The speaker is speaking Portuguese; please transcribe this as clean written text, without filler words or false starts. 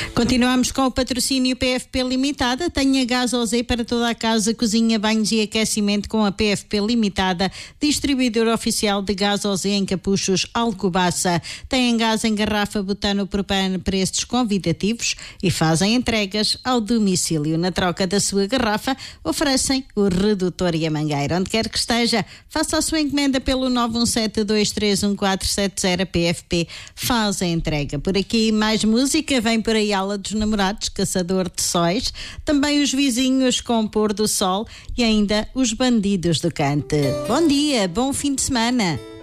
Continuamos com o patrocínio PFP Limitada. Tenha gás OZ para toda a casa, cozinha, banhos e aquecimento com a PFP Limitada, distribuidor oficial de gás OZ em Capuchos, Alcobaça. Tem gás em garrafa butano propano, preços convidativos e fazem entregas ao domicílio. Na troca da sua garrafa, oferecem o redutor e a mangueira. Onde quer que esteja, faça a sua encomenda pelo 917-231470. PFP faz a entrega. Por aqui mais música, vem por aí Ala dos Namorados, Caçador de Sóis, também Os Vizinhos com Pôr do Sol e ainda Os Bandidos do Cante. Bom dia, bom fim de semana.